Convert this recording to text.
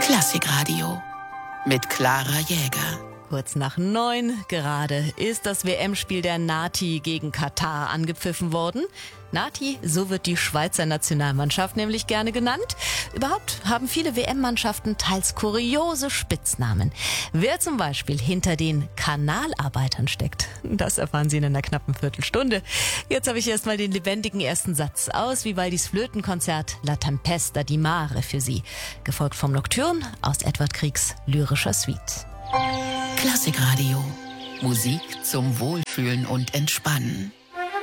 Klassikradio mit Clara Jäger. Kurz nach 9 gerade ist das WM-Spiel der Nati gegen Katar angepfiffen worden. Nati, so wird die Schweizer Nationalmannschaft nämlich gerne genannt. Überhaupt haben viele WM-Mannschaften teils kuriose Spitznamen. Wer zum Beispiel hinter den Kanalarbeitern steckt, das erfahren Sie in einer knappen Viertelstunde. Jetzt habe ich erstmal den lebendigen ersten Satz aus Vivaldis Flötenkonzert La Tempesta di Mare für Sie, gefolgt vom Nocturne aus Edvard Griegs lyrischer Suite. Klassikradio. Musik zum Wohlfühlen und Entspannen.